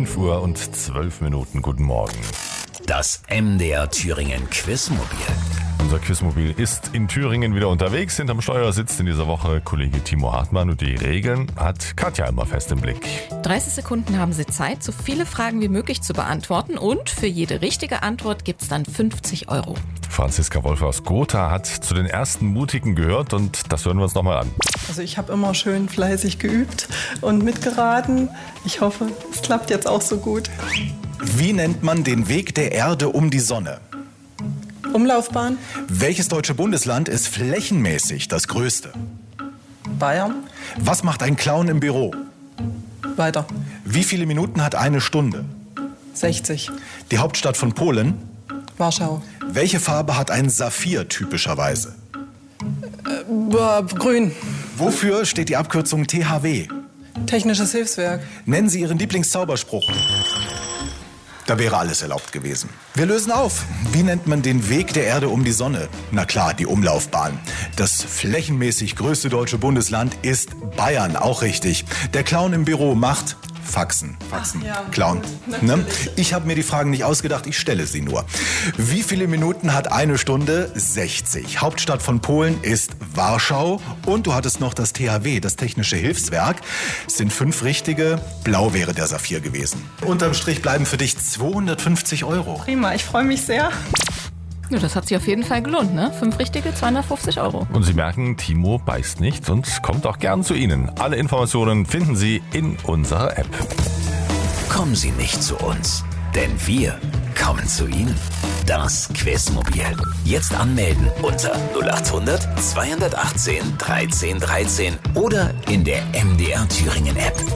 5:12 Uhr. Guten Morgen. Das MDR Thüringen Quizmobil. Unser Quizmobil ist in Thüringen wieder unterwegs. Hinterm Steuer sitzt in dieser Woche Kollege Timo Hartmann und die Regeln hat Katja immer fest im Blick. 30 Sekunden haben Sie Zeit, so viele Fragen wie möglich zu beantworten, und für jede richtige Antwort gibt's dann 50 Euro. Franziska Wolf aus Gotha hat zu den ersten Mutigen gehört und das hören wir uns nochmal an. Also ich habe immer schön fleißig geübt und mitgeraten. Ich hoffe, es klappt jetzt auch so gut. Wie nennt man den Weg der Erde um die Sonne? Umlaufbahn? Welches deutsche Bundesland ist flächenmäßig das größte? Bayern? Was macht ein Clown im Büro? Weiter. Wie viele Minuten hat eine Stunde? 60. Die Hauptstadt von Polen? Warschau. Welche Farbe hat ein Saphir typischerweise? Grün. Wofür steht die Abkürzung THW? Technisches Hilfswerk. Nennen Sie Ihren Lieblingszauberspruch. Da wäre alles erlaubt gewesen. Wir lösen auf. Wie nennt man den Weg der Erde um die Sonne? Na klar, die Umlaufbahn. Das flächenmäßig größte deutsche Bundesland ist Bayern, auch richtig. Der Clown im Büro macht Faxen. Ja, Clown. gut, Ne? Ich habe mir die Fragen nicht ausgedacht, ich stelle sie nur. Wie viele Minuten hat eine Stunde? 60. Hauptstadt von Polen ist Warschau. Und du hattest noch das THW, das Technische Hilfswerk. Es sind 5 richtige. Blau wäre der Saphir gewesen. Unterm Strich bleiben für dich 250 Euro. Prima, ich freue mich sehr. Ja, das hat sich auf jeden Fall gelohnt, ne? 5 richtige, 250 Euro. Und Sie merken, Timo beißt nicht und kommt auch gern zu Ihnen. Alle Informationen finden Sie in unserer App. Kommen Sie nicht zu uns, denn wir kommen zu Ihnen. Das Quizmobil. Jetzt anmelden unter 0800 218 13 13 oder in der MDR Thüringen App.